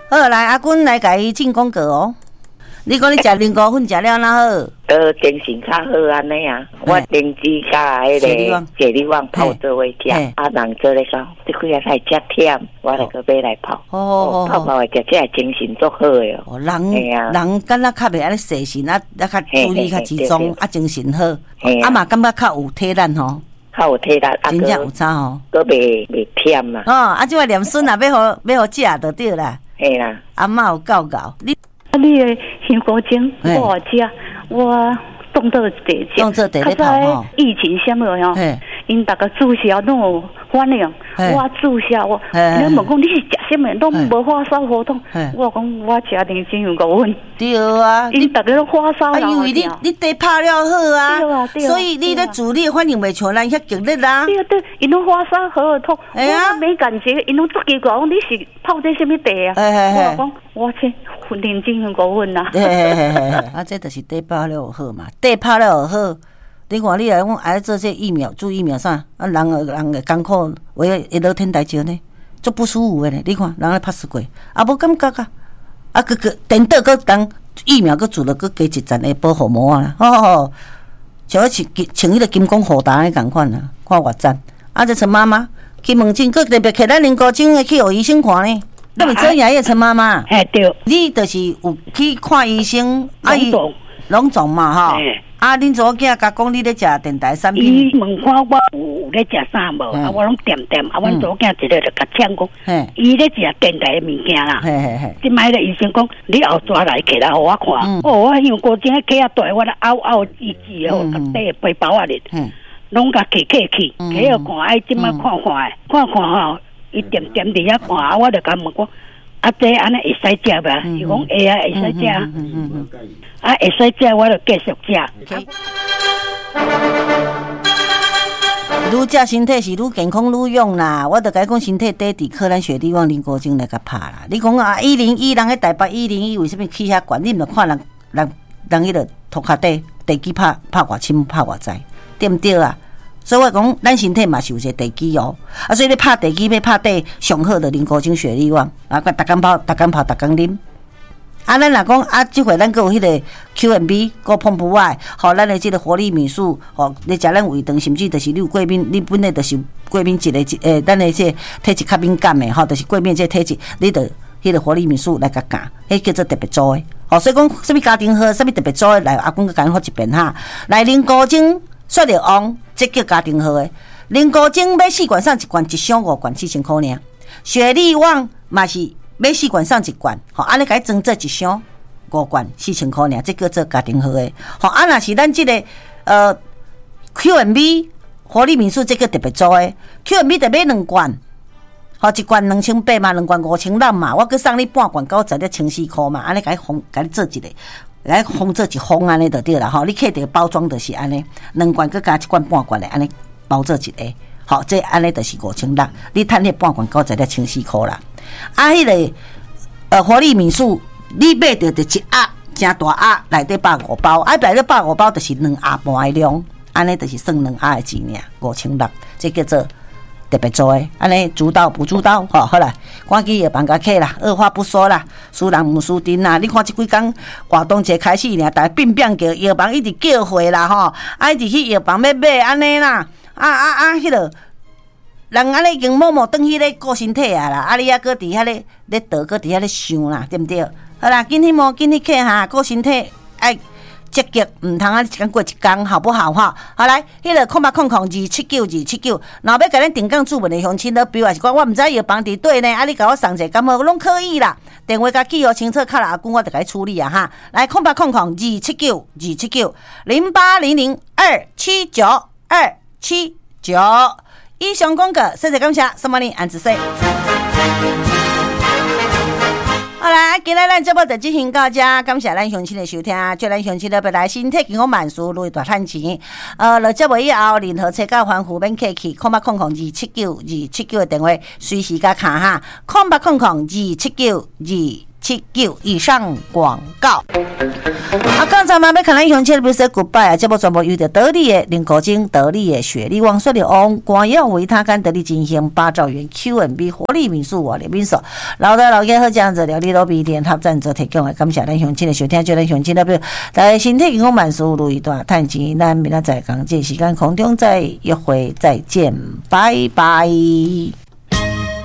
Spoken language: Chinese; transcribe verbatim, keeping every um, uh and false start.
好，来阿君来甲伊进功课哦。你讲你食菱膏粉食了哪好？ 呃，精神较好安尼啊。我灵芝甲迄个解力旺泡做伙食，啊人做咧讲，这几日太遮忝，我来个买来泡。哦，泡泡来食，这精神足好诶哦。 人人敢若较袂安尼细心，啊啊较注意较集中，啊精神好，啊嘛感觉较有体力吼。 较有体力，啊真正有差吼。 佫袂袂忝嘛。 哦，啊即个念孙啊，要互要互食就对啦。 嘿啦， 阿嬷有教教你。 你的香菇精我食，我当做地食。 当做地咧泡吼。 疫情什么哟？因大家注销拢有反应，我注销我，人问讲你是食什么，拢无发烧活动。我讲我食点精香菇粉。 对啊， 因大家拢发烧啦。 因为你你地泡了好啊， 对啊对啊， 所以你咧煮你反应袂像咱遐激烈啦。 对啊对，因拢发烧喉咙痛，我没感觉，因拢足奇怪，讲你是泡这什么茶啊？我讲我这混点精香菇粉呐。 啊，这就是地泡了有好嘛，地泡了有好。你看你来讲爱做这疫苗，做疫苗啥？啊，人个人个艰苦，为一落天台石呢，足不舒服的呢。你看人咧拍死过，啊无感觉啊，啊个个等到个当疫苗个做了个加一层的保护膜啦，吼吼，像我穿穿迄个金光护达的共款啦，看偌赞。啊，这陈妈妈去问诊，个特别摕咱林高精的去互医生看呢。那么这样也陈妈妈， 哎对， 你就是有去看医生，啊伊拢拢总嘛哈。啊！恁祖囝甲讲你咧食电台产品， 伊问看我有咧食啥无？啊，我拢点点。啊，阮祖囝一个就甲呛讲，伊咧食电台的物件啦。即摆咧医生讲，你后抓来起来互我看。哦，我香菇精起啊大，我咧拗拗吱吱哦，甲底背包啊咧，拢甲起起去，起互看，哎，即摆看看诶，看看吼，伊点点伫遐看，啊，我就甲问讲。啊，这安尼会使食吧？伊讲会啊，会使食。啊，会使食，我就继续食。 愈食身体是愈健康愈勇啦。我著甲你讲，身体底伫靠咱雪地旺林果精来甲拍啦。你讲啊，一零一人喺台北一零一为什么去遐管？你毋着看人人人迄个涂骹底地基拍拍偌深拍偌dài，对毋对啊？所以我讲，咱身体嘛是有一个地基哦，啊，所以你拍地基要拍底上好的林果精雪利旺，啊，逐工泡、逐工泡、逐工啉。啊，咱若讲啊，即回咱阁有迄个 Q M B， 阁澎湖外，吼，咱的即个活力米素，吼，你食咱胃肠，甚至就是你有过敏，你本来就是过敏一个诶，咱的即体质较敏感的吼，就是过敏即体质，你着迄个活力米素来甲教，迄叫做特别做的。吼，所以讲，什么家庭好，什么特别做的，来阿公甲讲好一遍哈，来林果精。说着旺，这叫家庭好诶。林果精买四罐送一罐，一箱五罐四千块尔。雪利旺嘛是买四罐送一罐，吼，安尼甲伊装做一箱五罐四千块尔，这叫做家庭好诶。吼，啊若是咱即、这个呃 Q M B 活力民宿，这个特别做诶。Q M B 得买两罐，吼，一罐两千八嘛，两罐五千六嘛，我佮送你半罐九十了千四块嘛，安尼甲伊封，甲你做一个。来封做一封安尼就对啦吼，你摕着包装就是安尼，两罐佮加一罐半罐的安尼包做一个，吼，这安尼就是五千六，你趁迄半罐九十了千四块啦。啊，迄、那个呃活力民宿，你买着就一盒，真大盒，内底百五包，啊，内底百五包就是两盒半的量，安尼就是算两盒的钱尔，五千六，这叫做。特别做诶，安尼主导不主导，吼，好啦，赶紧药房甲客啦，二话不说啦，输人毋输阵啦。你看即几工活动节开始呢，大家变变叫药房一直叫货啦，吼，啊一直去药房要买安尼啦，啊啊啊，迄落人安尼已经默默转去咧顾身体啊啦，啊你还搁伫遐咧咧倒，搁伫遐咧想啦，对毋对？好啦，今天无今天客哈，顾身体爱。积极唔通啊！一工过一工，好不好哈？好来，迄、那个空八空空二七九二七九，若要甲咱定岗注文的乡亲都比如是讲，我毋知药房伫对呢，啊你甲我送者，敢无拢可以啦。电话甲记号清楚，卡啦阿公我就甲伊处理啊哈。来，空八空空二七九二七九零八零零二七九二七九。以上广告，谢谢感谢，什么呢？安子说。好啦，今日咱节目就进行到这，感谢咱乡亲的收听，祝咱乡亲的本来身体健康万事如意大赚钱。呃，落节目以后，任何车价欢呼免客气，空八空空二七九二七九的电话随时甲卡哈，空八空空二七九二七七九。以上广告。啊，刚才嘛要看咱乡亲的比如说 goodbye 啊，节目全部由着得力的林国精、得力的雪莉王、雪莉王、光耀维他干、得力金星、八兆元 Q and B 活力民宿网联民宿，老大老爷好这样子料理都比联合赞助提供的，感谢咱乡亲的收听，祝咱乡亲的比如大家身体健康万事如意，大赚钱，咱明仔载讲这时间空中再约会，再见，拜拜。